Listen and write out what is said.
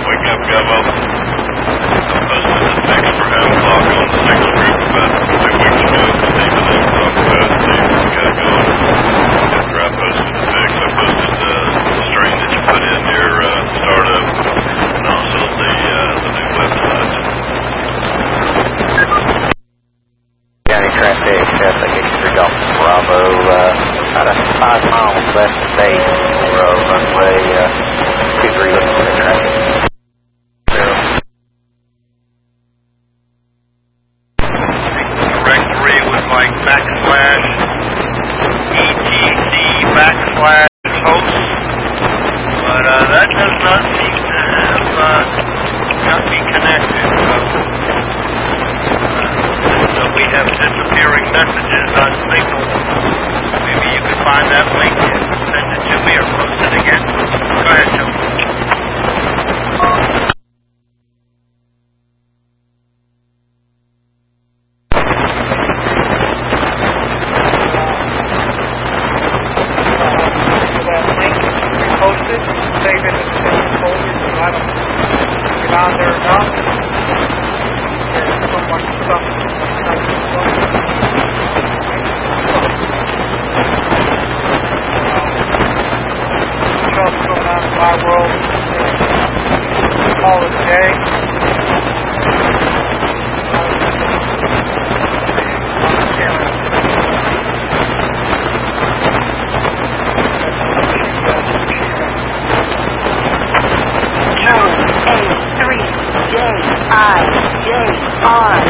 Wake up, Gabo. Posted this fix for half o'clock on the signal group about 2 weeks ago. Steve and them talked about it. Steve got going. After I posted the fix, I posted the string that you put in your startup and also the new website. County traffic, I guess 3 Golf Bravo, about a 5 miles west of base for runway 23 looking for the traffic. Directory was like backslash ETC backslash host, but that does not seem